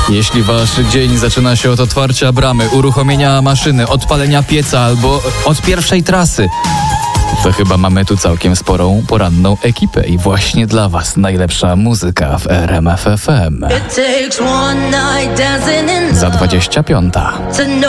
Jeśli wasz dzień zaczyna się od otwarcia bramy, uruchomienia maszyny, odpalenia pieca albo od pierwszej trasy, to chyba mamy tu całkiem sporą poranną ekipę i właśnie dla was najlepsza muzyka w RMF FM. Za 25.